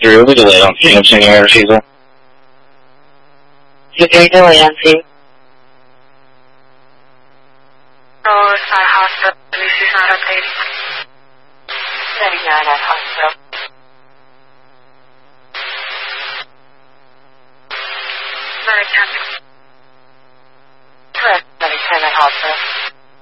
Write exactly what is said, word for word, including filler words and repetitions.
three will be delayed on scene. I'm sending your refusal. You're very delayed on scene. Oh, Star Hospital. This is not updated. thirty-nine at hospital. Very cancel. Correct. thirty-seven at hospital.